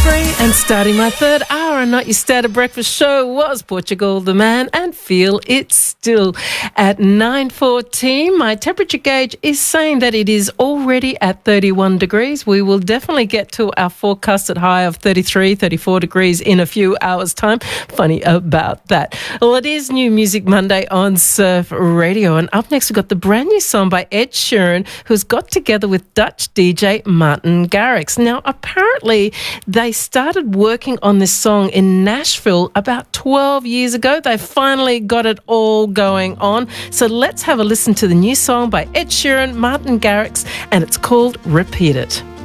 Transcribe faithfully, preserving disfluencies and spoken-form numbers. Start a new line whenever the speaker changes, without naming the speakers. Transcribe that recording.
And starting my third hour and Not Your Standard Breakfast show was Portugal the Man and Feel It Still. At nine fourteen, my temperature gauge is saying that it is already at thirty-one degrees. We will definitely get to our forecasted high of thirty-three, thirty-four degrees in a few hours' time. Funny about that. Well, it is New Music Monday on Surf Radio. And up next, we've got the brand new song by Ed Sheeran, who's got together with Dutch D J Martin Garrix. Now, apparently, they started working on this song in Nashville about twelve years ago. They finally got it all going on. So let's have a listen to the new song by Ed Sheeran, Martin Garrix, and it's called Repeat It.